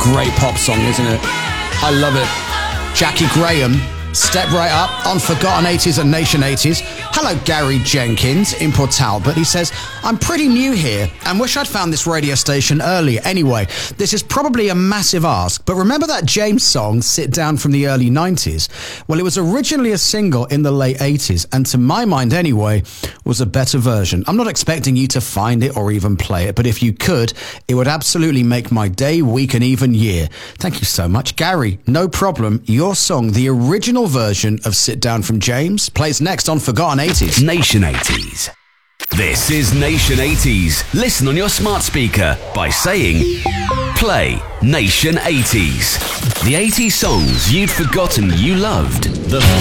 Great pop song, isn't it? I love it. Jackie Graham, Step Right Up on Forgotten 80s and Nation 80s. Hello, Gary Jenkins in Port Talbot. He says, I'm pretty new here and wish I'd found this radio station earlier. Anyway, this is probably a massive ask, but remember that James song, Sit Down, from the early 90s? Well, it was originally a single in the late 80s, and to my mind anyway, was a better version. I'm not expecting you to find it or even play it, but if you could, it would absolutely make my day, week, and even year. Thank you so much, Gary. No problem. Your song, the original version of Sit Down from James, plays next on Forgotten 80s. Nation 80s. This is Nation 80s. Listen on your smart speaker by saying, play Nation 80s. The 80s songs you'd forgotten you loved. The